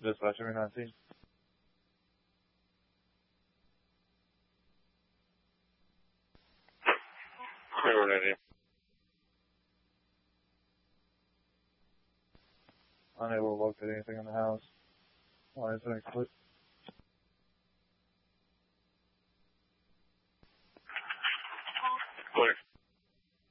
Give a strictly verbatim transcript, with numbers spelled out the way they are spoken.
Dispatch every nineteen. Clear ninety. Unable to locate anything in the house. Why is there a clip?